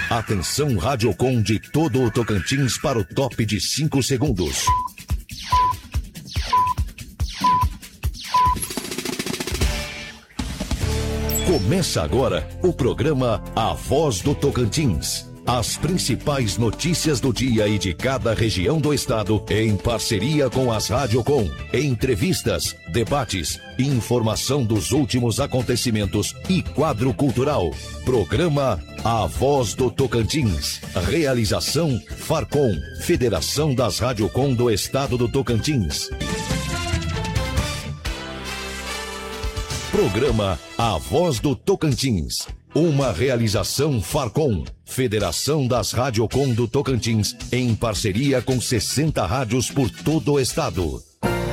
Atenção Radiocom de todo o Tocantins para o top de 5 segundos. Começa agora o programa A Voz do Tocantins. As principais notícias do dia e de cada região do estado, em parceria com as Radiocom. Entrevistas, debates, informação dos últimos acontecimentos e quadro cultural. Programa A Voz do Tocantins. Realização Farcom, Federação das Radiocom do Estado do Tocantins. Programa A Voz do Tocantins. Uma realização Farcom, Federação das Radiocom do Tocantins, em parceria com 60 rádios por todo o estado.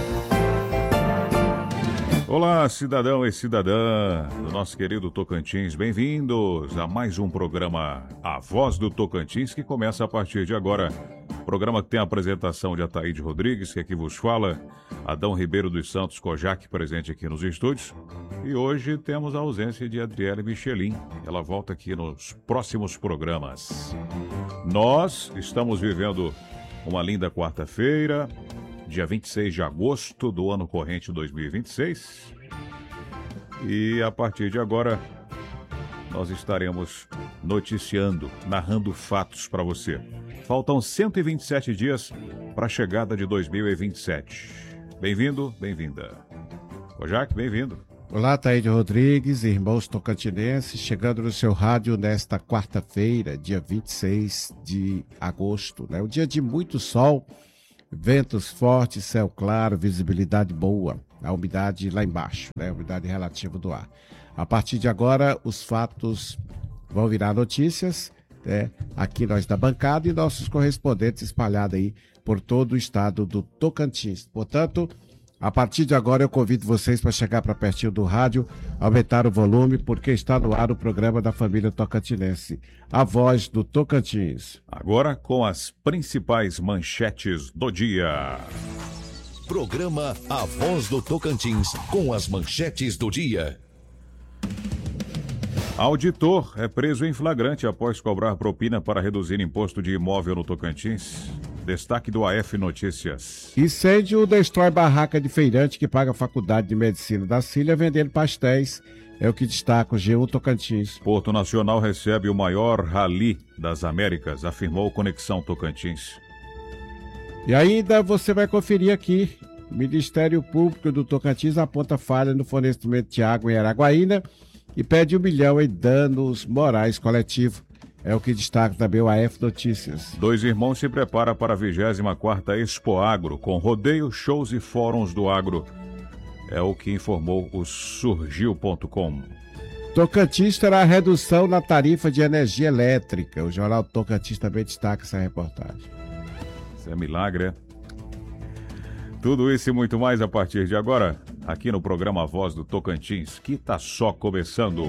Olá, cidadão e cidadã do nosso querido Tocantins, bem-vindos a mais um programa A Voz do Tocantins, que começa a partir de agora. Programa que tem a apresentação de Ataíde Rodrigues, que aqui vos fala, Adão Ribeiro dos Santos Kojak, presente aqui nos estúdios. E hoje temos a ausência de Adriele Michelin. Ela volta aqui nos próximos programas. Nós estamos vivendo uma linda quarta-feira, dia 26 de agosto do ano corrente 2026. E a partir de agora, nós estaremos noticiando, narrando fatos para você. Faltam 127 dias para a chegada de 2027. Bem-vindo, bem-vinda. Kojak, bem-vindo. Olá, Taíde Rodrigues, irmãos tocantinenses, chegando no seu rádio nesta quarta-feira, dia 26 de agosto, né? Um dia de muito sol, ventos fortes, céu claro, visibilidade boa, a umidade lá embaixo, né? A umidade relativa do ar. A partir de agora, os fatos vão virar notícias, né? Aqui nós da bancada e nossos correspondentes espalhados aí por todo o estado do Tocantins. Portanto, a partir de agora eu convido vocês para chegar para pertinho do rádio, aumentar o volume, porque está no ar o programa da família tocantinense, A Voz do Tocantins. Agora com as principais manchetes do dia. Programa A Voz do Tocantins, com as manchetes do dia. Auditor é preso em flagrante após cobrar propina para reduzir imposto de imóvel no Tocantins. Destaque do AF Notícias. Incêndio destrói barraca de feirante que paga a Faculdade de Medicina da Cília vendendo pastéis. É o que destaca o G1 Tocantins. Porto Nacional recebe o maior rally das Américas, afirmou Conexão Tocantins. E ainda você vai conferir aqui. O Ministério Público do Tocantins aponta falha no fornecimento de água em Araguaína e pede 1 milhão em danos morais coletivos. É o que destaca também o AF Notícias. 2 irmãos se prepara para a 24ª Expo Agro, com rodeio, shows e fóruns do agro. É o que informou o Surgiu.com. Tocantins terá redução na tarifa de energia elétrica. O jornal Tocantins também destaca essa reportagem. Isso é milagre, é? Tudo isso e muito mais a partir de agora, aqui no programa Voz do Tocantins, que está só começando.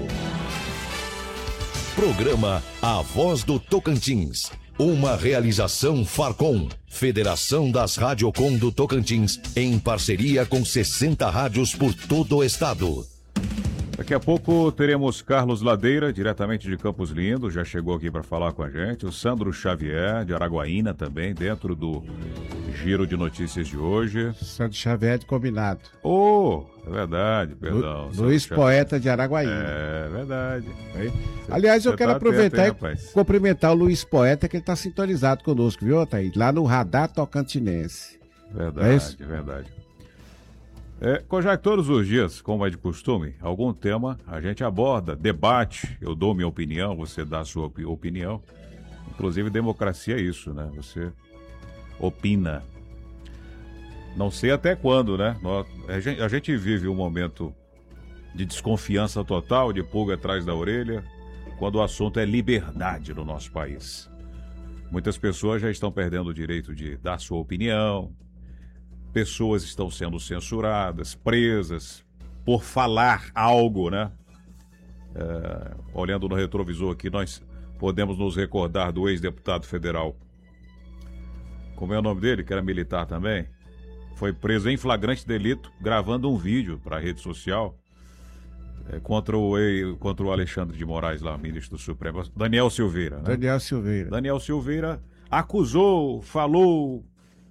Programa A Voz do Tocantins. Uma realização Farcom, Federação das Radiocom do Tocantins, em parceria com 60 rádios por todo o estado. Daqui a pouco teremos Carlos Ladeira, diretamente de Campos Lindos, já chegou aqui para falar com a gente. O Sandro Xavier, de Araguaína também, dentro do Giro de Notícias de hoje. Sandro Xavier de Combinado. Oh, é verdade, perdão. Luiz Poeta de Araguaína. É verdade. Aliás, eu quero aproveitar e cumprimentar o Luiz Poeta, que ele está sintonizado conosco, viu, Thaís? Lá no Radar Tocantinense. Verdade, verdade. Kojak, todos os dias, como é de costume, algum tema a gente aborda, debate, eu dou minha opinião, você dá a sua opinião. Inclusive, democracia é isso, né? Você opina. Não sei até quando, né? A gente vive um momento de desconfiança total, de pulga atrás da orelha, quando o assunto é liberdade no nosso país. Muitas pessoas já estão perdendo o direito de dar sua opinião. Pessoas estão sendo censuradas, presas, por falar algo, né? Olhando no retrovisor aqui, nós podemos nos recordar do ex-deputado federal. Como é o nome dele, que era militar também? Foi preso em flagrante delito, gravando um vídeo para a rede social, contra o Alexandre de Moraes, lá, ministro do Supremo, Daniel Silveira. Né? Daniel Silveira acusou, falou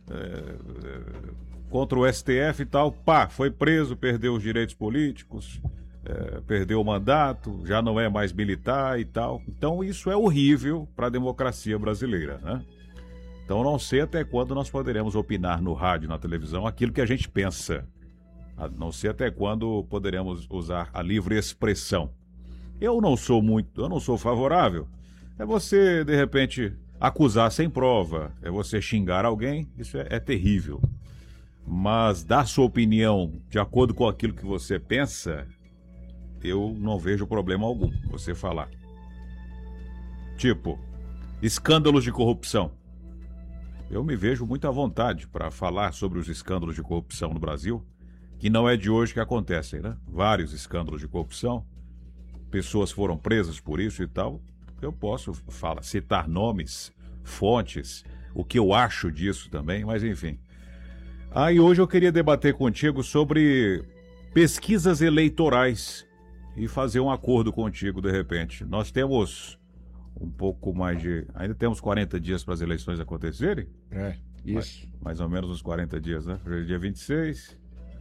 contra o STF e tal, foi preso, perdeu os direitos políticos, perdeu o mandato, já não é mais militar e tal. Então isso é horrível para a democracia brasileira, né? Então não sei até quando nós poderemos opinar no rádio, na televisão, aquilo que a gente pensa. Não sei até quando poderemos usar a livre expressão. Eu não sou favorável. É você, de repente, acusar sem prova, é você xingar alguém, isso é terrível. Mas dar sua opinião de acordo com aquilo que você pensa, eu não vejo problema algum você falar. Tipo, escândalos de corrupção. Eu me vejo muito à vontade para falar sobre os escândalos de corrupção no Brasil, que não é de hoje que acontecem, né? Vários escândalos de corrupção, pessoas foram presas por isso e tal. Eu posso citar nomes, fontes, o que eu acho disso também, mas enfim. E hoje eu queria debater contigo sobre pesquisas eleitorais e fazer um acordo contigo de repente. Nós temos um pouco mais de... Ainda temos 40 dias para as eleições acontecerem? Isso. Mais ou menos uns 40 dias, né? Hoje é dia 26.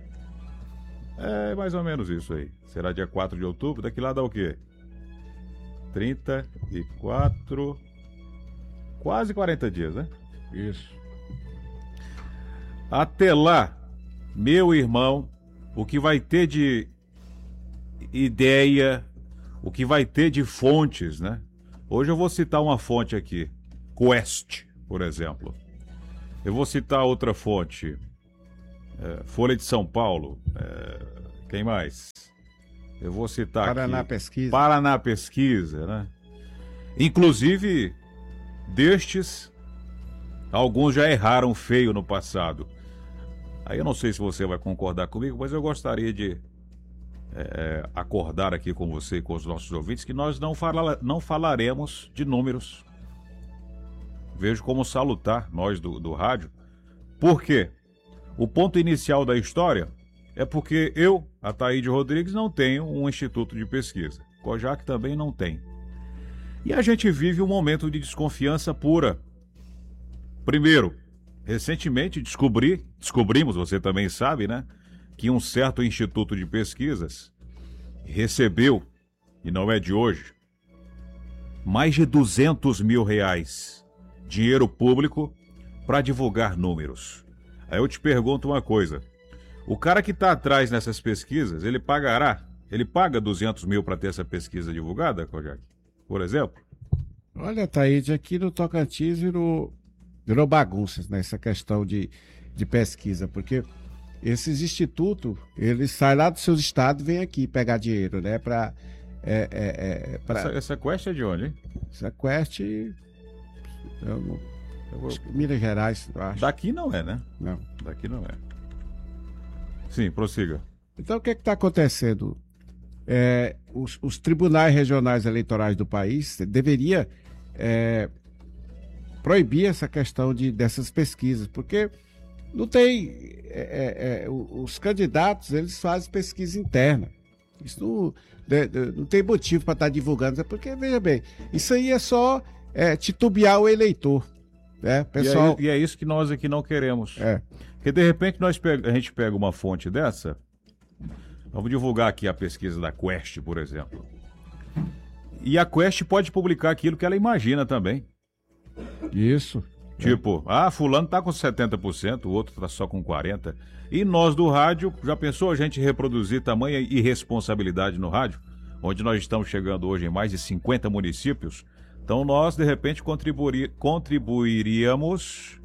É mais ou menos isso aí. Será dia 4 de outubro? Daqui lá dá o quê? 34... Quase 40 dias, né? Isso. Até lá, meu irmão, o que vai ter de ideia, o que vai ter de fontes, né? Hoje eu vou citar uma fonte aqui, Quest, por exemplo. Eu vou citar outra fonte, Folha de São Paulo. Quem mais? Eu vou citar Paraná aqui, Pesquisa. Paraná Pesquisa, né? Inclusive, destes, alguns já erraram feio no passado. Aí eu não sei se você vai concordar comigo, mas eu gostaria de acordar aqui com você e com os nossos ouvintes que nós não falaremos de números. Vejo como salutar nós do rádio. Por quê? O ponto inicial da história é porque eu, Ataíde Rodrigues, não tenho um instituto de pesquisa. Kojak também não tem. E a gente vive um momento de desconfiança pura. Primeiro, recentemente descobrimos, você também sabe, né? Que um certo instituto de pesquisas recebeu, e não é de hoje, mais de R$200 mil, dinheiro público, para divulgar números. Aí eu te pergunto uma coisa, o cara que está atrás nessas pesquisas, ele paga R$200 mil para ter essa pesquisa divulgada, Kojak? Por exemplo? Olha, Taíde, aqui no Tocantins virou bagunças nessa questão de pesquisa, porque esses institutos, eles saem lá dos seus estados e vêm aqui pegar dinheiro, né? Essa Quest é de onde, hein? Essa Quest... Minas Gerais, eu acho. Daqui não é, né? Não. Daqui não é. Sim, prossiga. Então, o que está acontecendo? Os tribunais regionais eleitorais do país deveria proibir essa questão dessas pesquisas, porque não tem... os candidatos, eles fazem pesquisa interna. Isso não tem motivo para estar divulgando, porque, veja bem, isso aí é só titubear o eleitor. Pessoal... E é isso que nós aqui não queremos. Porque de repente a gente pega uma fonte dessa, vamos divulgar aqui a pesquisa da Quest, por exemplo. E a Quest pode publicar aquilo que ela imagina também. Isso. Tipo, fulano tá com 70%, o outro tá só com 40%. E nós do rádio, já pensou a gente reproduzir tamanha irresponsabilidade no rádio? Onde nós estamos chegando hoje em mais de 50 municípios. Então nós, de repente, contribuiríamos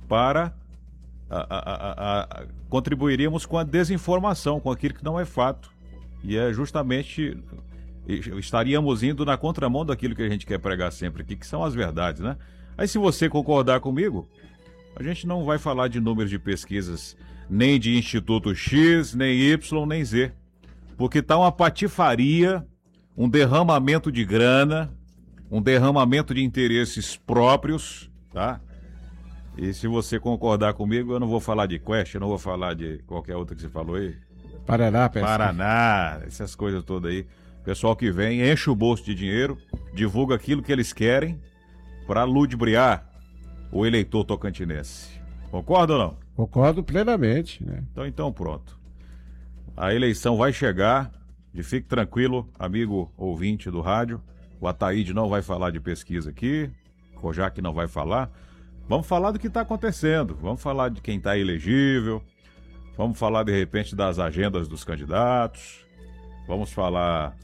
contribuiríamos com a desinformação, com aquilo que não é fato. E é justamente... estaríamos indo na contramão daquilo que a gente quer pregar sempre aqui, que são as verdades, né? Aí se você concordar comigo, a gente não vai falar de números de pesquisas, nem de Instituto X, nem Y, nem Z. Porque tá uma patifaria, um derramamento de grana, um derramamento de interesses próprios, tá? E se você concordar comigo, eu não vou falar de Quest, eu não vou falar de qualquer outra que você falou aí. Paraná, essas coisas todas aí. Pessoal que vem, enche o bolso de dinheiro, divulga aquilo que eles querem para ludibriar o eleitor tocantinense. Concorda ou não? Concordo plenamente, né? Então pronto. A eleição vai chegar, e fique tranquilo, amigo ouvinte do rádio. O Ataíde não vai falar de pesquisa aqui, o Kojak não vai falar. Vamos falar do que está acontecendo, vamos falar de quem está elegível, vamos falar de repente das agendas dos candidatos, vamos falar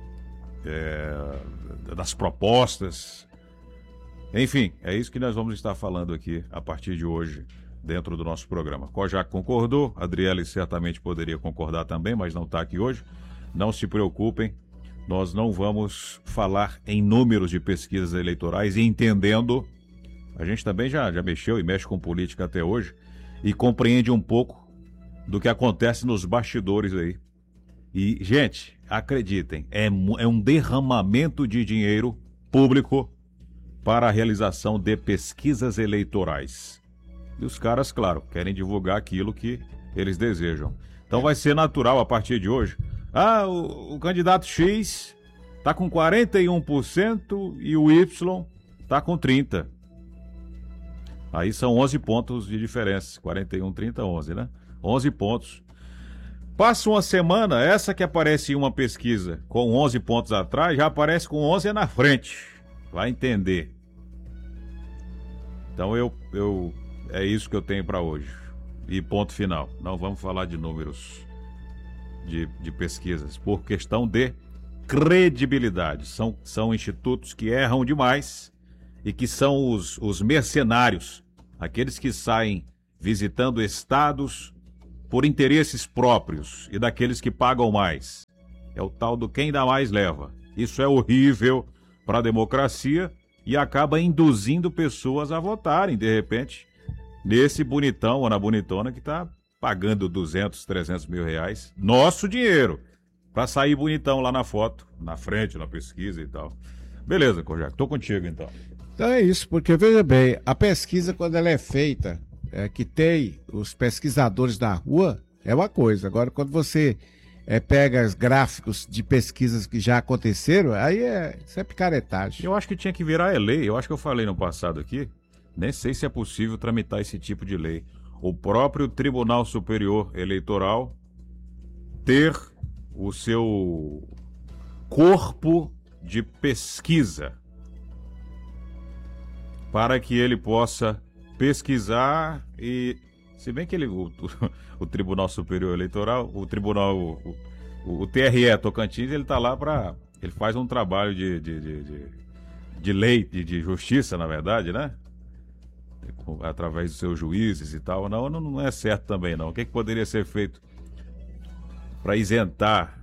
das propostas. Enfim, é isso que nós vamos estar falando aqui a partir de hoje, dentro do nosso programa. Kojak concordou, Adriele certamente poderia concordar também, mas não está aqui hoje. Não se preocupem, nós não vamos falar em números de pesquisas eleitorais, e entendendo, a gente também já mexeu e mexe com política até hoje, e compreende um pouco do que acontece nos bastidores aí. E, gente, acreditem, é um derramamento de dinheiro público para a realização de pesquisas eleitorais. E os caras, claro, querem divulgar aquilo que eles desejam. Então vai ser natural a partir de hoje. O candidato X está com 41% e o Y está com 30%. Aí são 11 pontos de diferença. 41, 30, 11, né? 11 pontos. Passa uma semana, essa que aparece em uma pesquisa com 11 pontos atrás, já aparece com 11 na frente. Vai entender. Então é isso que eu tenho para hoje. E ponto final. Não vamos falar de números de pesquisas, por questão de credibilidade. São institutos que erram demais e que são os mercenários, aqueles que saem visitando estados por interesses próprios e daqueles que pagam mais. É o tal do quem dá mais leva. Isso é horrível para a democracia e acaba induzindo pessoas a votarem, de repente, nesse bonitão ou na bonitona que está pagando 200, 300 mil reais, nosso dinheiro, para sair bonitão lá na foto, na frente, na pesquisa e tal. Beleza, Kojak, tô contigo então. Então é isso, porque veja bem, a pesquisa quando ela é feita, que tem os pesquisadores na rua, é uma coisa. Agora quando você pega os gráficos de pesquisas que já aconteceram, aí isso é picaretagem. Eu acho que tinha que virar lei, eu acho que eu falei no passado aqui, nem sei se é possível tramitar esse tipo de lei. O próprio Tribunal Superior Eleitoral ter o seu corpo de pesquisa para que ele possa pesquisar e, se bem que o Tribunal Superior Eleitoral, o TRE Tocantins, ele está lá para, ele faz um trabalho de lei, de justiça, na verdade, né? Através dos seus juízes e tal. Não é certo também, não. O que poderia ser feito para isentar,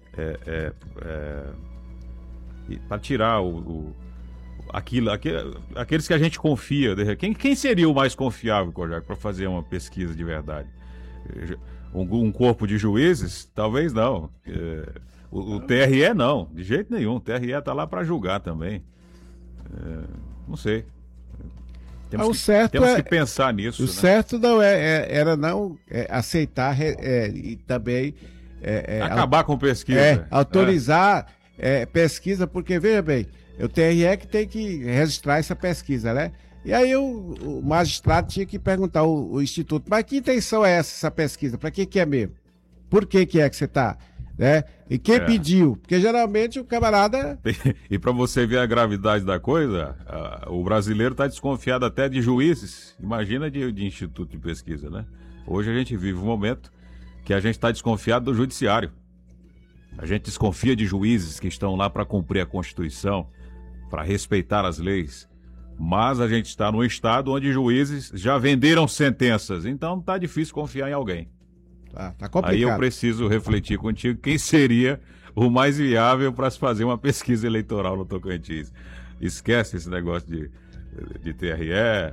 para tirar aqueles que a gente confia? Quem seria o mais confiável, Kojak, para fazer uma pesquisa de verdade? Um corpo de juízes? Talvez não. O TRE não, de jeito nenhum. O TRE está lá para julgar também. Não sei. Temos que pensar nisso. O certo não era não aceitar e também acabar com pesquisa. Autorizar pesquisa, porque veja bem, o TRE que tem que registrar essa pesquisa, né? E aí o magistrado tinha que perguntar o instituto, mas que intenção é essa pesquisa? Para que é mesmo? Por que é que você está? Né? E quem pediu? Porque geralmente o camarada... E para você ver a gravidade da coisa, o brasileiro está desconfiado até de juízes, imagina de instituto de pesquisa, né? Hoje a gente vive um momento que a gente está desconfiado do judiciário. A gente desconfia de juízes que estão lá para cumprir a Constituição, para respeitar as leis. Mas a gente está num estado onde juízes já venderam sentenças, então tá difícil confiar em alguém. Tá complicado. Aí eu preciso refletir contigo quem seria o mais viável para se fazer uma pesquisa eleitoral no Tocantins. Esquece esse negócio de TRE,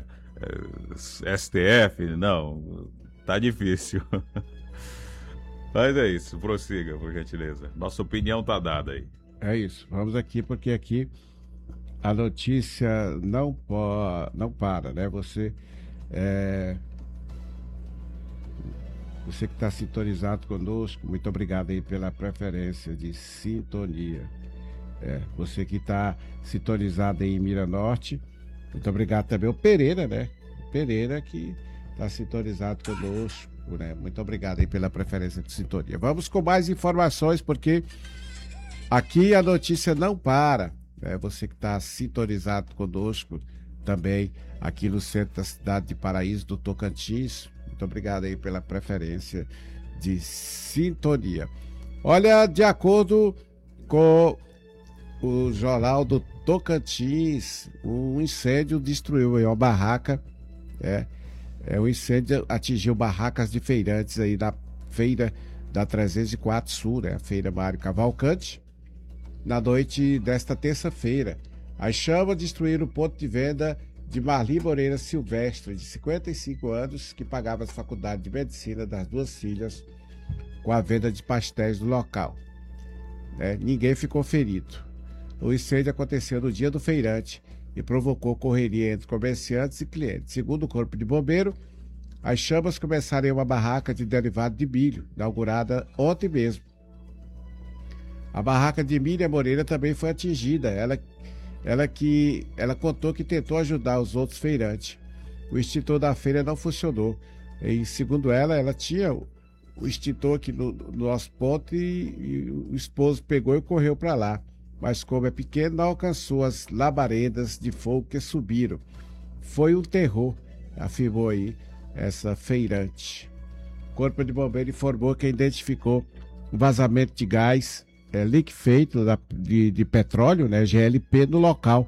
STF, não, tá difícil. Mas é isso, prossiga, por gentileza. Nossa opinião tá dada aí. É isso, vamos aqui, porque aqui a notícia não para, né? Você Você que está sintonizado conosco, muito obrigado aí pela preferência de sintonia. Você que está sintonizado aí em Mira Norte, muito obrigado também. O Pereira, né? O Pereira que está sintonizado conosco, né? Muito obrigado aí pela preferência de sintonia. Vamos com mais informações, porque aqui a notícia não para. Você que está sintonizado conosco também aqui no centro da cidade de Paraíso do Tocantins. Muito obrigado aí pela preferência de sintonia. Olha, de acordo com o Jornal do Tocantins, um incêndio destruiu aí uma barraca. O incêndio atingiu barracas de feirantes aí na feira da 304 Sul, né? A feira Mário Cavalcante, na noite desta terça-feira. As chamas destruíram o ponto de venda de Marli Moreira Silvestre, de 55 anos, que pagava as faculdades de medicina das duas filhas com a venda de pastéis no local. Ninguém ficou ferido. O incêndio aconteceu no dia do feirante e provocou correria entre comerciantes e clientes. Segundo o Corpo de Bombeiro, as chamas começaram em uma barraca de derivado de milho, inaugurada ontem mesmo. A barraca de Miriam Moreira também foi atingida. Ela contou que tentou ajudar os outros feirantes. O extintor da feira não funcionou. E, segundo ela tinha o extintor aqui no nosso ponto e o esposo pegou e correu para lá. Mas como é pequeno, não alcançou as labaredas de fogo que subiram. Foi um terror, afirmou aí essa feirante. O Corpo de Bombeiro informou que identificou um vazamento de gás liquefeito de petróleo, né, GLP, no local.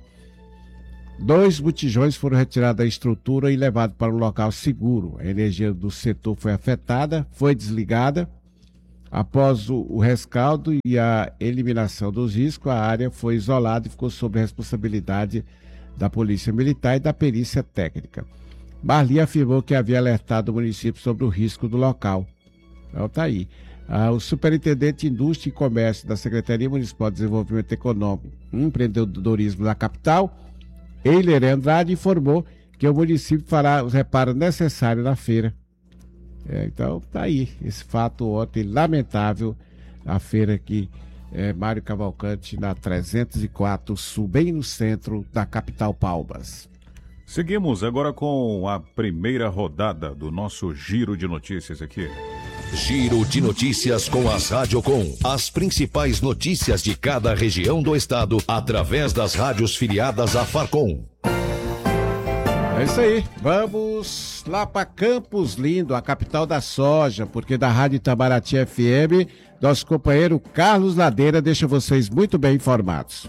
2 botijões foram retirados da estrutura e levados para um local seguro. A energia do setor foi afetada, foi desligada. Após o rescaldo e a eliminação dos riscos, a área foi isolada e ficou sob a responsabilidade da Polícia Militar e da perícia técnica. Marli afirmou que havia alertado o município sobre o risco do local. Então tá aí. O superintendente de Indústria e Comércio da Secretaria Municipal de Desenvolvimento Econômico e Empreendedorismo da capital, Eiler Andrade, informou que o município fará os reparos necessários na feira. Então tá aí esse fato ontem lamentável, a feira aqui, Mário Cavalcante, na 304 Sul, bem no centro da capital Palmas. Seguimos agora com a primeira rodada do nosso Giro de Notícias aqui. Giro de Notícias com as Radiocom. As principais notícias de cada região do estado através das rádios filiadas à Farcom. É isso aí, vamos lá para Campos Lindo, a capital da soja, porque da Rádio Itamaraty FM, nosso companheiro Carlos Ladeira deixa vocês muito bem informados.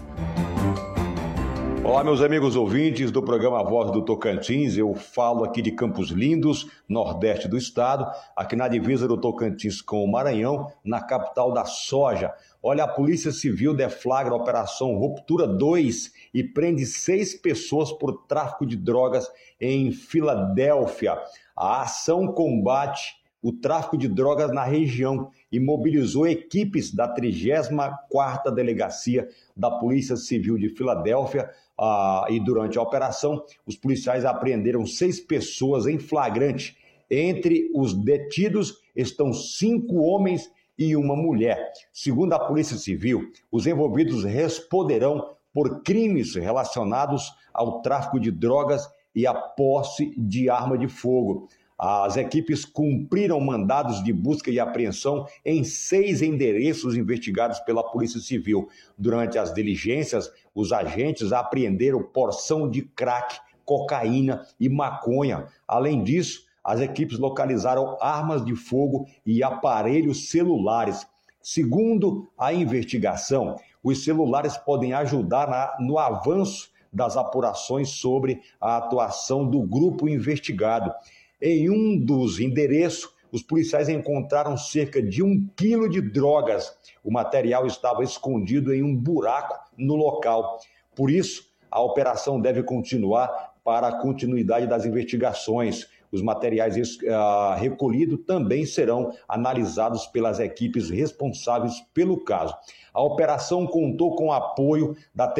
Olá, meus amigos ouvintes do programa Voz do Tocantins. Eu falo aqui de Campos Lindos, nordeste do estado, aqui na divisa do Tocantins com o Maranhão, na capital da soja. Olha, a Polícia Civil deflagra a Operação Ruptura 2 e prende 6 pessoas por tráfico de drogas em Filadélfia. A ação combate o tráfico de drogas na região e mobilizou equipes da 34ª Delegacia da Polícia Civil de Filadélfia. E durante a operação, os policiais apreenderam 6 pessoas em flagrante. Entre os detidos estão 5 homens e uma mulher. Segundo a Polícia Civil, os envolvidos responderão por crimes relacionados ao tráfico de drogas e à posse de arma de fogo. As equipes cumpriram mandados de busca e apreensão em 6 endereços investigados pela Polícia Civil. Durante as diligências, os agentes apreenderam porção de crack, cocaína e maconha. Além disso, as equipes localizaram armas de fogo e aparelhos celulares. Segundo a investigação, os celulares podem ajudar no avanço das apurações sobre a atuação do grupo investigado. Em um dos endereços, os policiais encontraram cerca de 1 quilo de drogas. O material estava escondido em um buraco no local. Por isso, a operação deve continuar para a continuidade das investigações. Os materiais recolhidos também serão analisados pelas equipes responsáveis pelo caso. A operação contou com o apoio da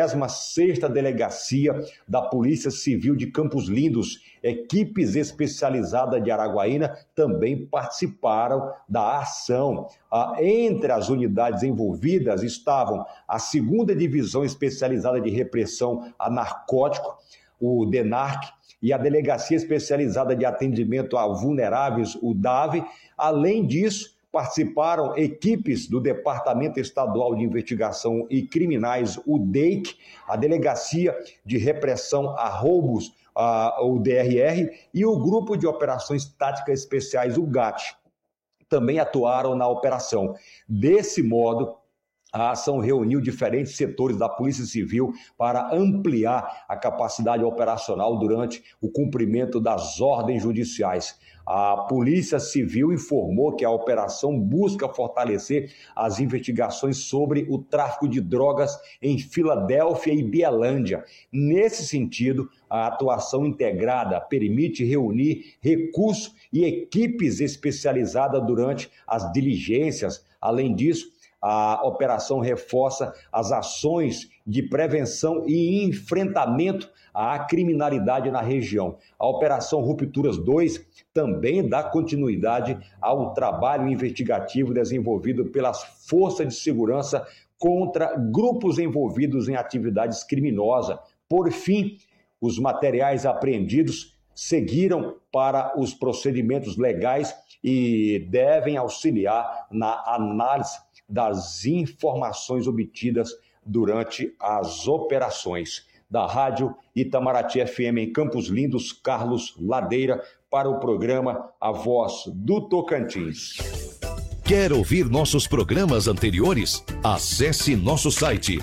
36ª Delegacia da Polícia Civil de Campos Lindos. Equipes especializadas de Araguaína também participaram da ação. Entre as unidades envolvidas estavam a 2ª Divisão Especializada de Repressão a Narcótico, o DENARC, e a Delegacia Especializada de Atendimento a Vulneráveis, o DAVE. Além disso, participaram equipes do Departamento Estadual de Investigação e Criminais, o DEIC, a Delegacia de Repressão a Roubos, o DRR, e o Grupo de Operações Táticas Especiais, o GAT. Também atuaram na operação. Desse modo, a ação reuniu diferentes setores da Polícia Civil para ampliar a capacidade operacional durante o cumprimento das ordens judiciais. A Polícia Civil informou que a operação busca fortalecer as investigações sobre o tráfico de drogas em Filadélfia e Bielândia. Nesse sentido, a atuação integrada permite reunir recursos e equipes especializadas durante as diligências. Além disso, a operação reforça as ações de prevenção e enfrentamento à criminalidade na região. A Operação Rupturas 2 também dá continuidade ao trabalho investigativo desenvolvido pelas forças de segurança contra grupos envolvidos em atividades criminosas. Por fim, os materiais apreendidos seguiram para os procedimentos legais e devem auxiliar na análise das informações obtidas durante as operações. Da Rádio Itamaraty FM em Campos Lindos, Carlos Ladeira, para o programa A Voz do Tocantins. Quer ouvir nossos programas anteriores? Acesse nosso site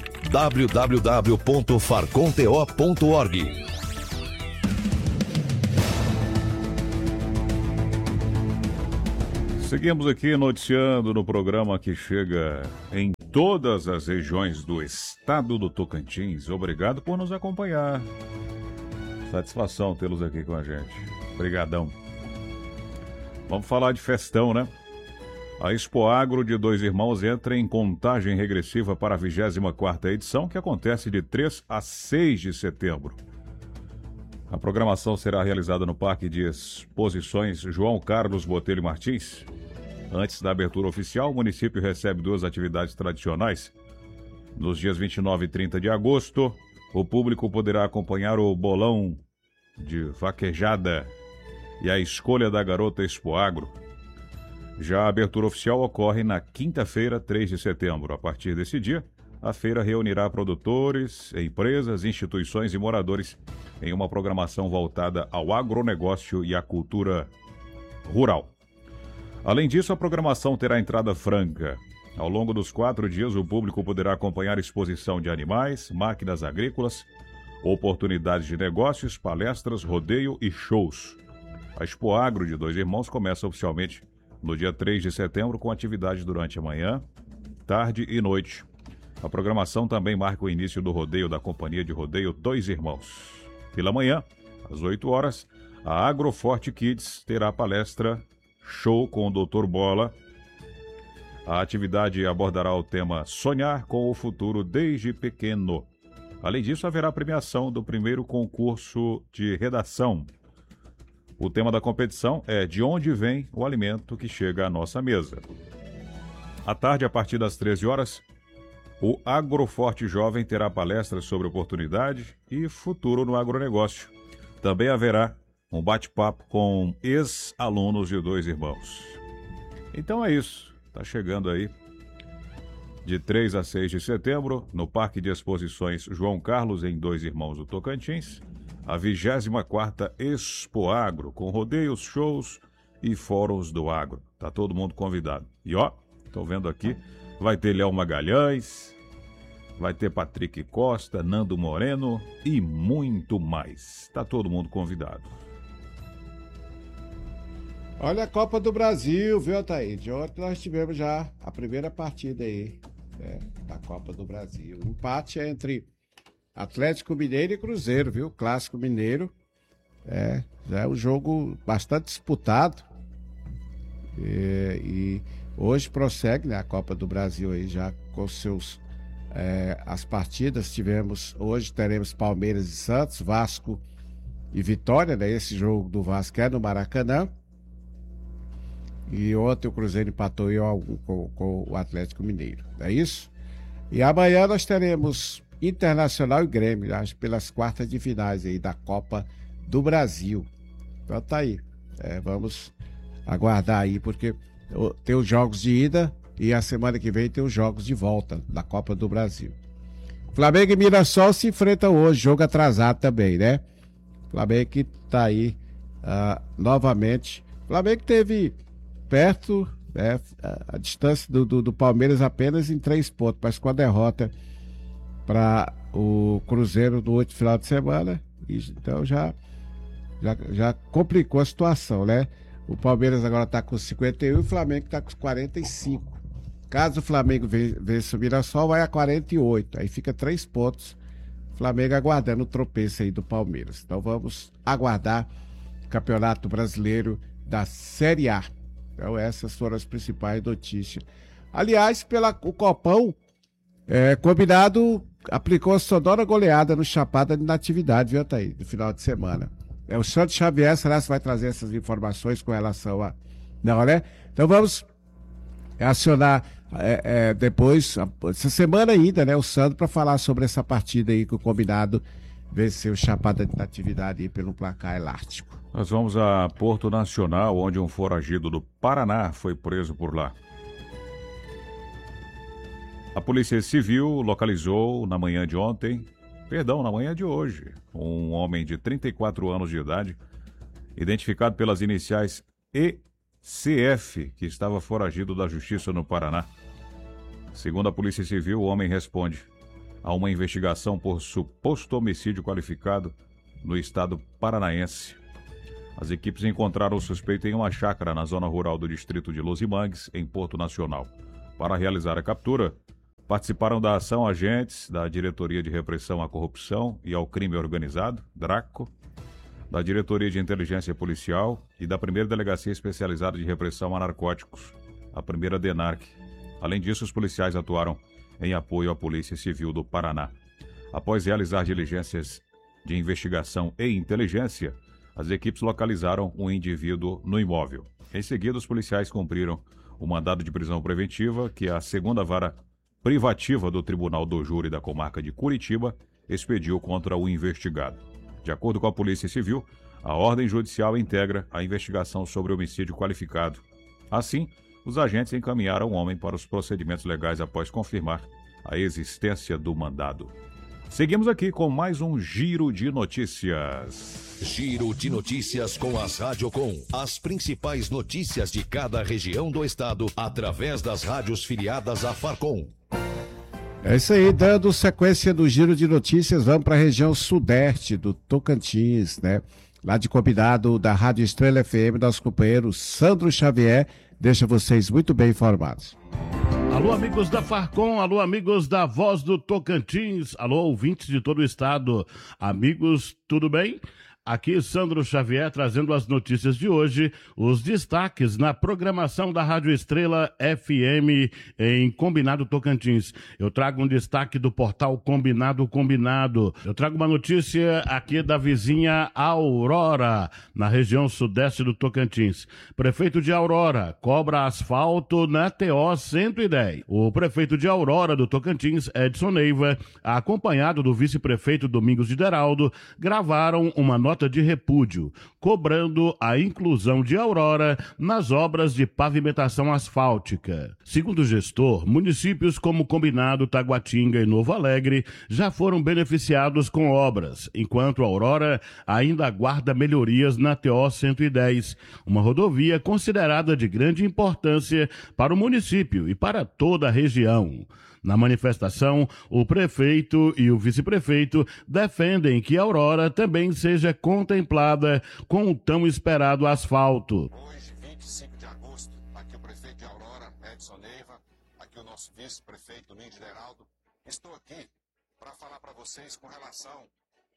www.farconto.org. Seguimos aqui noticiando no programa que chega em todas as regiões do estado do Tocantins. Obrigado por nos acompanhar. Satisfação tê-los aqui com a gente. Obrigadão. Vamos falar de festão, né? A Expoagro de Dois Irmãos entra em contagem regressiva para a 24ª edição, que acontece de 3 a 6 de setembro. A programação será realizada no Parque de Exposições João Carlos Botelho Martins. Antes da abertura oficial, o município recebe 2 atividades tradicionais. Nos dias 29 e 30 de agosto, o público poderá acompanhar o bolão de vaquejada e a escolha da garota Expoagro. Já a abertura oficial ocorre na quinta-feira, 3 de setembro. A partir desse dia, a feira reunirá produtores, empresas, instituições e moradores em uma programação voltada ao agronegócio e à cultura rural. Além disso, a programação terá entrada franca. Ao longo dos 4 dias, o público poderá acompanhar exposição de animais, máquinas agrícolas, oportunidades de negócios, palestras, rodeio e shows. A Expoagro de Dois Irmãos começa oficialmente no dia 3 de setembro, com atividade durante a manhã, tarde e noite. A programação também marca o início do rodeio da Companhia de Rodeio Dois Irmãos. Pela manhã, às 8 horas, a Agroforte Kids terá palestra show com o Dr. Bola. A atividade abordará o tema Sonhar com o Futuro desde Pequeno. Além disso, haverá premiação do primeiro concurso de redação. O tema da competição é De onde vem o alimento que chega à nossa mesa? À tarde, a partir das 13 horas, o Agroforte Jovem terá palestras sobre oportunidade e futuro no agronegócio. Também haverá um bate-papo com ex-alunos de Dois Irmãos. Então é isso. Está chegando aí de 3 a 6 de setembro, no Parque de Exposições João Carlos, em Dois Irmãos do Tocantins, a 24ª Expoagro, com rodeios, shows e fóruns do agro. Tá todo mundo convidado. E ó, tô vendo aqui, vai ter Léo Magalhães, vai ter Patrick Costa, Nando Moreno e muito mais. Tá todo mundo convidado. Olha a Copa do Brasil, viu, Ataí? De ontem nós tivemos já a primeira partida aí, da Copa do Brasil. O empate é entre Atlético Mineiro e Cruzeiro, viu? Clássico Mineiro. Já é um jogo bastante disputado. E hoje prossegue, né, a Copa do Brasil aí já com seus as partidas. Hoje teremos Palmeiras e Santos, Vasco e Vitória, né? Esse jogo do Vasco é no Maracanã. E ontem o Cruzeiro empatou com o Atlético Mineiro, não é isso? E amanhã nós teremos Internacional e Grêmio, acho, pelas quartas de finais aí da Copa do Brasil. Então tá aí. Vamos aguardar aí, porque tem os jogos de ida e a semana que vem tem os jogos de volta da Copa do Brasil. Flamengo e Mirassol se enfrentam hoje, jogo atrasado também, né? Flamengo que tá aí novamente. Flamengo teve perto, né, a distância do Palmeiras apenas em 3 pontos, mas com a derrota para o Cruzeiro no último final de semana, então já complicou a situação, né? O Palmeiras agora está com 51 e o Flamengo está com 45. Caso o Flamengo vença o Mirassol, vai a 48, aí fica 3 pontos. Flamengo aguardando o tropeço aí do Palmeiras. Então vamos aguardar o Campeonato Brasileiro da Série A. Então essas foram as principais notícias. Aliás, o Copão, combinado, aplicou a sonora goleada no Chapada de Natividade, viu, Thaís, no final de semana. O Santos Xavier, será que vai trazer essas informações com relação a... Não, né? Então vamos acionar depois, essa semana ainda, né, o Sandro, para falar sobre essa partida aí que o combinado venceu o Chapada de Natividade aí pelo placar elástico. Nós vamos a Porto Nacional, onde um foragido do Paraná foi preso por lá. A Polícia Civil localizou na manhã de hoje, um homem de 34 anos de idade, identificado pelas iniciais ECF, que estava foragido da Justiça no Paraná. Segundo a Polícia Civil, o homem responde a uma investigação por suposto homicídio qualificado no estado paranaense. As equipes encontraram o suspeito em uma chácara na zona rural do distrito de Luzimangues, em Porto Nacional. Para realizar a captura, participaram da ação agentes da Diretoria de Repressão à Corrupção e ao Crime Organizado, DRACO, da Diretoria de Inteligência Policial e da Primeira Delegacia Especializada de Repressão a Narcóticos, a primeira DENARC. Além disso, os policiais atuaram em apoio à Polícia Civil do Paraná. Após realizar diligências de investigação e inteligência, as equipes localizaram um indivíduo no imóvel. Em seguida, os policiais cumpriram o mandado de prisão preventiva que a segunda vara privativa do Tribunal do Júri da Comarca de Curitiba expediu contra o investigado. De acordo com a Polícia Civil, a ordem judicial integra a investigação sobre homicídio qualificado. Assim, os agentes encaminharam o homem para os procedimentos legais após confirmar a existência do mandado. Seguimos aqui com mais um Giro de Notícias. Giro de Notícias com as Radiocom. As principais notícias de cada região do estado através das rádios filiadas à Farcom. É isso aí, dando sequência do Giro de Notícias, vamos para a região sudeste do Tocantins, né? Lá de combinado da Rádio Estrela FM, nosso companheiro Sandro Xavier, deixa vocês muito bem informados. Alô, amigos da Farcom, alô, amigos da Voz do Tocantins, alô, ouvintes de todo o estado. Amigos, tudo bem? Aqui Sandro Xavier trazendo as notícias de hoje, os destaques na programação da Rádio Estrela FM em Combinado Tocantins. Eu trago um destaque do portal Combinado. Eu trago uma notícia aqui da vizinha Aurora, na região sudeste do Tocantins. Prefeito de Aurora cobra asfalto na TO 110. O prefeito de Aurora do Tocantins, Edson Neiva, acompanhado do vice-prefeito Domingos de Deraldo, gravaram uma nota de repúdio, cobrando a inclusão de Aurora nas obras de pavimentação asfáltica. Segundo o gestor, municípios como Combinado, Taguatinga e Novo Alegre já foram beneficiados com obras, enquanto Aurora ainda aguarda melhorias na TO 110, uma rodovia considerada de grande importância para o município e para toda a região. Na manifestação, o prefeito e o vice-prefeito defendem que Aurora também seja contemplada com o tão esperado asfalto. Hoje, 25 de agosto, aqui o prefeito de Aurora, Edson Neiva, aqui o nosso vice-prefeito Domingos de Deraldo. Estou aqui para falar para vocês com relação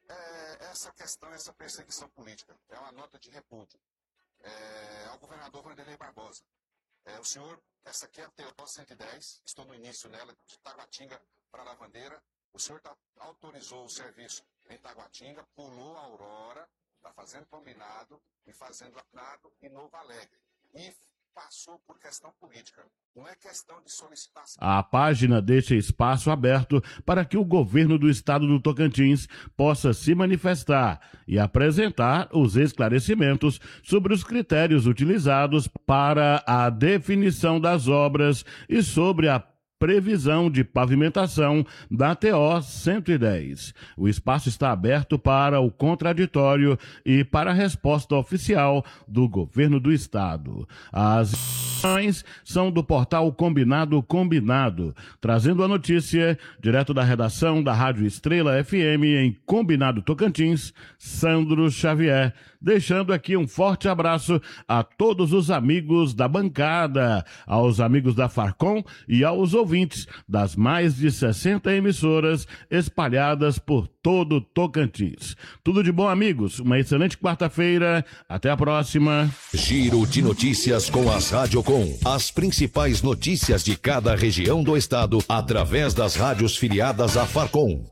essa questão, essa perseguição política. É uma nota de repúdio ao governador Vanderlei Barbosa. O senhor, essa aqui é a TO 110, estou no início nela, de Taguatinga para Lavandeira. O senhor autorizou o serviço em Taguatinga, pulou a Aurora, está fazendo combinado e fazendo Prado e Novo Alegre. E passou por questão política. Não é questão de solicitação. A página deixa espaço aberto para que o governo do estado do Tocantins possa se manifestar e apresentar os esclarecimentos sobre os critérios utilizados para a definição das obras e sobre a previsão de pavimentação da TO 110. O espaço está aberto para o contraditório e para a resposta oficial do governo do estado. As informações são do portal Combinado, trazendo a notícia direto da redação da Rádio Estrela FM em Combinado Tocantins, Sandro Xavier. Deixando aqui um forte abraço a todos os amigos da bancada, aos amigos da Farcom e aos ouvintes das mais de 60 emissoras espalhadas por todo Tocantins. Tudo de bom, amigos. Uma excelente quarta-feira. Até a próxima. Giro de notícias com as Radiocom. As principais notícias de cada região do estado através das rádios filiadas à Farcom.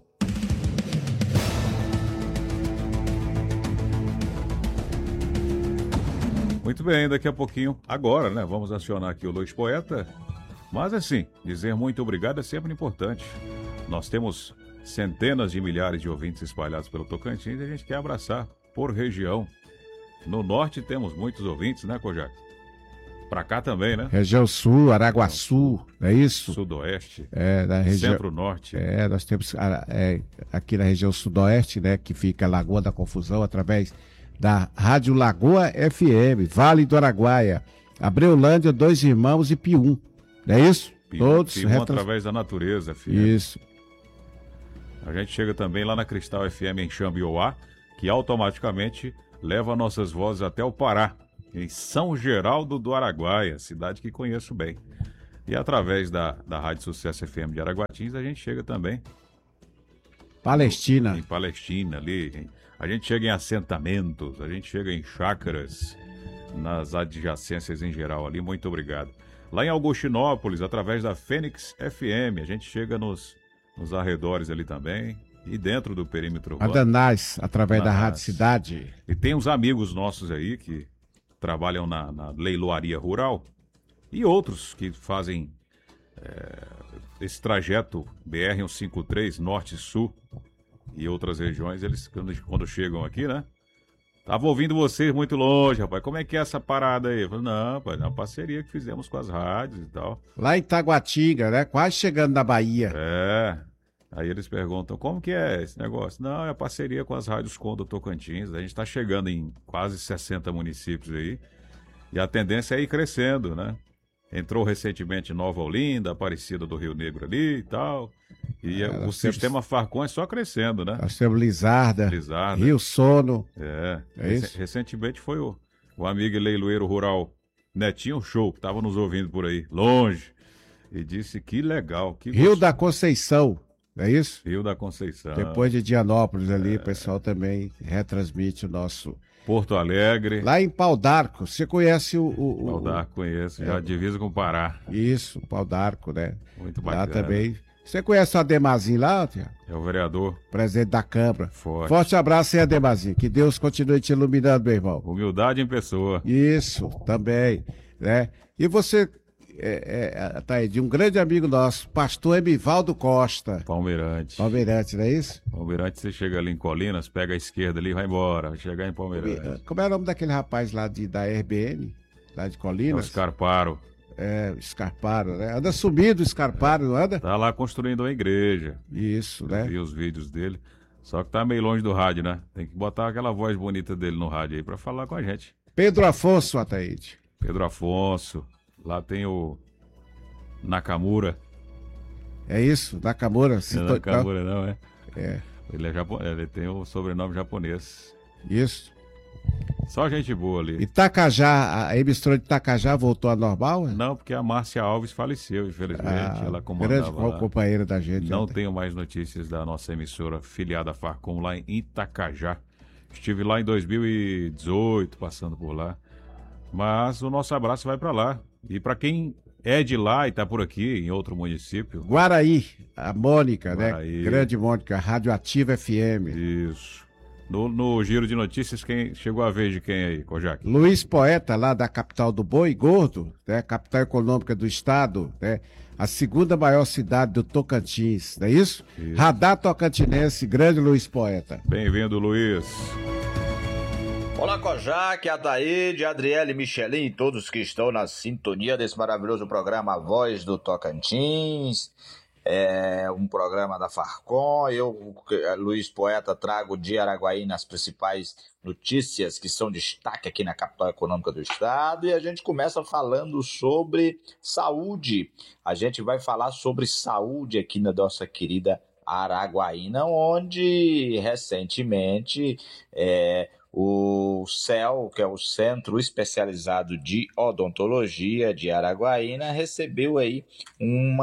Muito bem, daqui a pouquinho, agora, né? Vamos acionar aqui o Luiz Poeta. Mas assim, dizer muito obrigado é sempre importante. Nós temos centenas de milhares de ouvintes espalhados pelo Tocantins e a gente quer abraçar por região. No norte temos muitos ouvintes, né, Kojak? Pra cá também, né? Região Sul, Araguaçu, não é isso? Sudoeste. Da região... Centro-Norte. Nós temos aqui na região Sudoeste, né, que fica a Lagoa da Confusão, através da Rádio Lagoa FM, Vale do Araguaia, Abreulândia, Dois Irmãos e Pium. Não é isso? Todos através da Natureza FM. Isso. A gente chega também lá na Cristal FM em Xambioá, que automaticamente leva nossas vozes até o Pará, em São Geraldo do Araguaia, cidade que conheço bem. E através da Rádio Sucesso FM de Araguatins, a gente chega também Palestina. Em Palestina, ali. A gente chega em assentamentos, a gente chega em chácaras, nas adjacências em geral ali. Muito obrigado. Lá em Augustinópolis, através da Fênix FM, a gente chega nos arredores ali também e dentro do perímetro urbano. Adanás, através da Rádio Cidade. E tem uns amigos nossos aí que trabalham na leiloaria rural e outros que fazem esse trajeto BR-153, Norte e Sul e outras regiões. Eles, quando chegam aqui, né? Tava ouvindo vocês muito longe, rapaz. Como é que é essa parada aí? Eu falei, não, rapaz, é uma parceria que fizemos com as rádios e tal. Lá em Taguatinga, né? Quase chegando na Bahia. Aí eles perguntam, como que é esse negócio? Não, é parceria com as rádios Com do Tocantins. A gente tá chegando em quase 60 municípios aí. E a tendência é ir crescendo, né? Entrou recentemente Nova Olinda, Aparecida do Rio Negro ali e tal. E o sistema Farcom é só crescendo, né? Nós temos Lizarda, Rio Sono. É isso? Recentemente foi o amigo leiloeiro rural Netinho Show, que estava nos ouvindo por aí, longe. E disse que legal. Que Rio da Conceição, não é isso? Rio da Conceição. Depois de Dianópolis ali, o pessoal também retransmite o nosso... Porto Alegre. Lá em Pau d'Arco, você conhece o Pau d'Arco conheço, já divisa com o Pará. Isso, Pau d'Arco, né? Muito bacana. Lá também. Você conhece o Ademazinho lá, Tiago? É o vereador. Presidente da Câmara. Forte abraço aí, Ademazinho. Que Deus continue te iluminando, meu irmão. Humildade em pessoa. Isso, também, né? E você, tá aí, de um grande amigo nosso, pastor Emivaldo Costa. Palmeirante, não é isso? Palmeirante, você chega ali em Colinas, pega a esquerda ali e vai embora, vai chegar em Palmeirante. Como é o nome daquele rapaz lá da RBN, lá de Colinas? É o Scarparo. Scarparo, né? Anda subido o Scarparo, não anda? Tá lá construindo uma igreja. Isso, né? Eu vi os vídeos dele. Só que tá meio longe do rádio, né? Tem que botar aquela voz bonita dele no rádio aí pra falar com a gente. Pedro Afonso, Ataíde. Pedro Afonso. Lá tem o Nakamura. É isso, Nakamura. Não é Nakamura, não, é? Ele é japonês, ele tem o sobrenome japonês. Isso. Só gente boa ali. Itacajá, a emissora de Itacajá voltou ao normal? Não, porque a Márcia Alves faleceu, infelizmente. Ela comandava grande lá. companheira da gente. Não tenho mais notícias da nossa emissora filiada Farcom lá em Itacajá. Estive lá em 2018, passando por lá. Mas o nosso abraço vai para lá. E para quem é de lá e está por aqui, em outro município. Guaraí, a Mônica, Guaraí. né? Grande Mônica, Radioativa FM. Isso. No giro de notícias, quem chegou a vez de quem aí, Kojak? Luiz Poeta, lá da capital do Boi Gordo, né? Capital econômica do estado, né? A segunda maior cidade do Tocantins, não é isso? Radar Tocantinense, grande Luiz Poeta. Bem-vindo, Luiz. Olá, Kojak, Ataíde, Adriele, Michelin e todos que estão na sintonia desse maravilhoso programa A Voz do Tocantins. É um programa da Farcom. Eu, Luiz Poeta, trago de Araguaína as principais notícias que são destaque aqui na capital econômica do estado. E a gente começa falando sobre saúde. A gente vai falar sobre saúde aqui na nossa querida Araguaína, onde recentemente o CEL, que é o Centro Especializado de Odontologia de Araguaína, recebeu aí um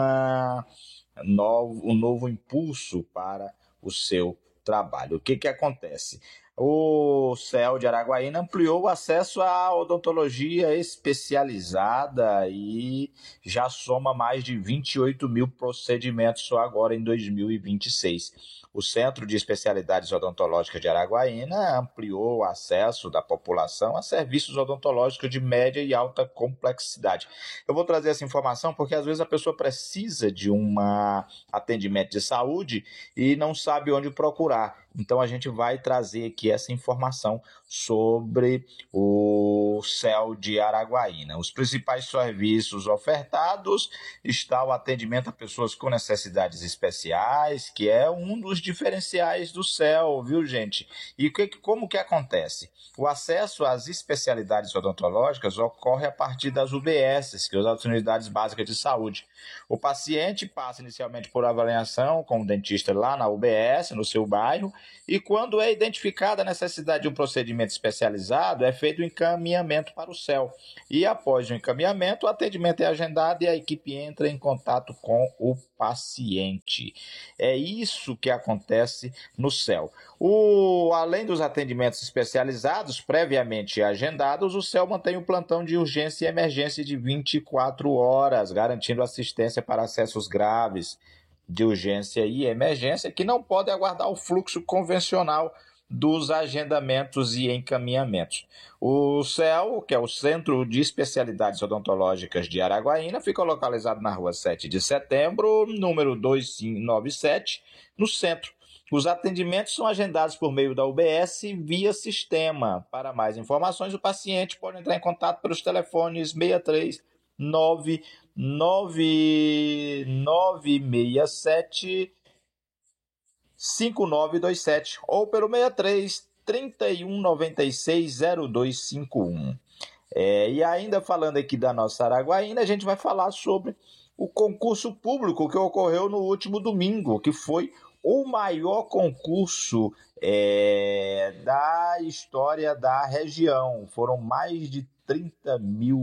novo impulso para o seu trabalho. O que acontece? O CEL de Araguaína ampliou o acesso à odontologia especializada e já soma mais de 28 mil procedimentos só agora em 2026. O Centro de Especialidades Odontológicas de Araguaína ampliou o acesso da população a serviços odontológicos de média e alta complexidade. Eu vou trazer essa informação porque às vezes a pessoa precisa de um atendimento de saúde e não sabe onde procurar. Então a gente vai trazer aqui essa informação sobre o CEL de Araguaína. Os principais serviços ofertados está o atendimento a pessoas com necessidades especiais, que é um dos diferenciais do CEL, viu, gente? E como que acontece? O acesso às especialidades odontológicas ocorre a partir das UBSs, que são as Unidades Básicas de Saúde. O paciente passa inicialmente por avaliação com o dentista lá na UBS, no seu bairro, e quando é identificada a necessidade de um procedimento especializado, é feito o encaminhamento para o CEL. E após o encaminhamento, o atendimento é agendado e a equipe entra em contato com o paciente. É isso que acontece no CEL. Além dos atendimentos especializados previamente agendados, o CEL mantém o plantão de urgência e emergência de 24 horas, garantindo assistência para acessos graves de urgência e emergência que não podem aguardar o fluxo convencional dos agendamentos e encaminhamentos. O CEL, que é o Centro de Especialidades Odontológicas de Araguaína, fica localizado na rua 7 de setembro, número 2597, no centro. Os atendimentos são agendados por meio da UBS via sistema. Para mais informações, o paciente pode entrar em contato pelos telefones 63 967 5927 ou pelo 63 3196 0251. E ainda falando aqui da nossa Araguaína, a gente vai falar sobre o concurso público que ocorreu no último domingo, que foi o maior concurso da história da região. Foram mais de 30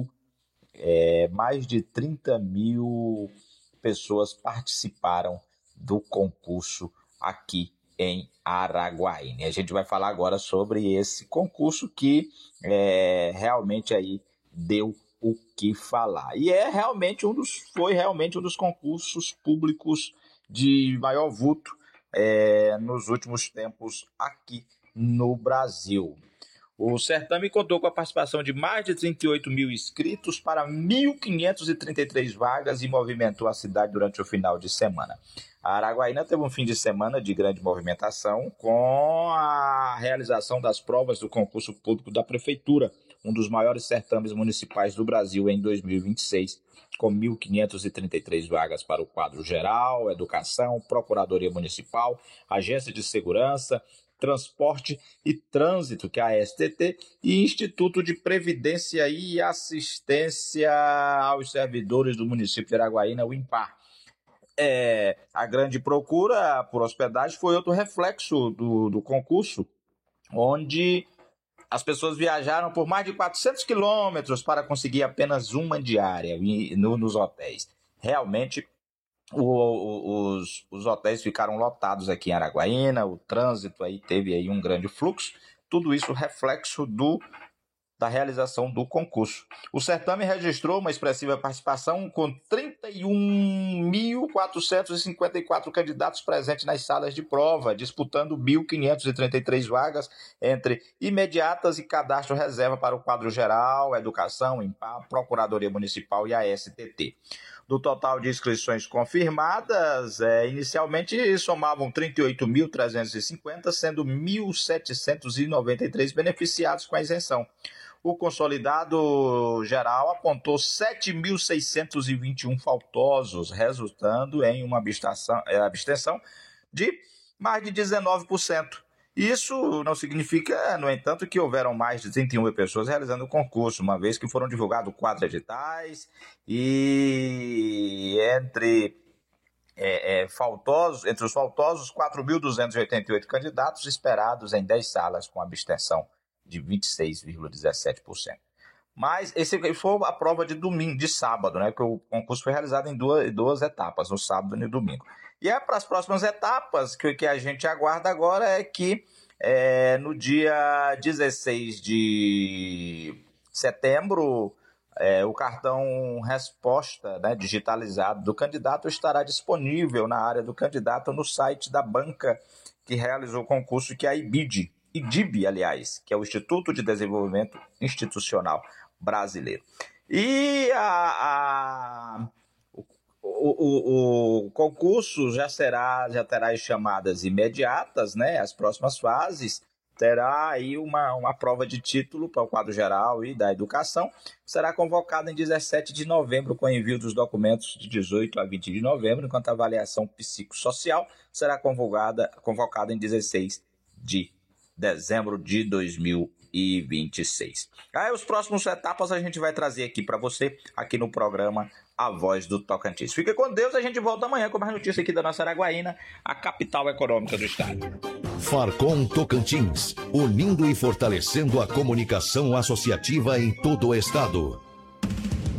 mil pessoas participaram do concurso aqui em Araguaína. E a gente vai falar agora sobre esse concurso que realmente aí deu o que falar. E foi realmente um dos concursos públicos de maior vulto nos últimos tempos aqui no Brasil. O certame contou com a participação de mais de 38 mil inscritos para 1.533 vagas e movimentou a cidade durante o final de semana. A Araguaína teve um fim de semana de grande movimentação com a realização das provas do concurso público da Prefeitura, um dos maiores certames municipais do Brasil em 2026, com 1.533 vagas para o quadro geral, educação, procuradoria municipal, agência de segurança, transporte e trânsito, que é a STT, e Instituto de Previdência e Assistência aos Servidores do município de Araguaína, o INPAR. A grande procura por hospedagem foi outro reflexo do concurso, onde As pessoas viajaram por mais de 400 quilômetros para conseguir apenas uma diária nos hotéis. Realmente, os hotéis ficaram lotados aqui em Araguaína, o trânsito aí teve aí um grande fluxo, tudo isso reflexo da realização do concurso. O certame registrou uma expressiva participação com 31.454 candidatos presentes nas salas de prova, disputando 1.533 vagas entre imediatas e cadastro reserva para o quadro geral, educação, INPA, Procuradoria Municipal e a STT. Do total de inscrições confirmadas, inicialmente somavam 38.350, sendo 1.793 beneficiados com a isenção. O consolidado geral apontou 7.621 faltosos, resultando em uma abstenção de mais de 19%. Isso não significa, no entanto, que houveram mais de 31 pessoas realizando o concurso, uma vez que foram divulgados 4 editais e entre os faltosos, 4.288 candidatos esperados em 10 salas com abstenção de 26,17%. Mas esse foi a prova de sábado, né? Porque o concurso foi realizado em duas etapas, no sábado e no domingo. E para as próximas etapas, que a gente aguarda agora é que no dia 16 de setembro, o cartão resposta, né, digitalizado do candidato estará disponível na área do candidato no site da banca que realizou o concurso, que é a IDIB, aliás, que é o Instituto de Desenvolvimento Institucional Brasileiro. E o concurso já terá as chamadas imediatas, né? As próximas fases terá aí uma prova de título para o quadro geral e da educação. Será convocada em 17 de novembro, com envio dos documentos de 18 a 20 de novembro, enquanto a avaliação psicossocial será convocada em 16 de dezembro de 2026. Aí os próximos etapas a gente vai trazer aqui para você, aqui no programa A Voz do Tocantins. Fica com Deus, a gente volta amanhã com mais notícias aqui da nossa Araguaína, a capital econômica do estado. Farcom Tocantins, unindo e fortalecendo a comunicação associativa em todo o estado.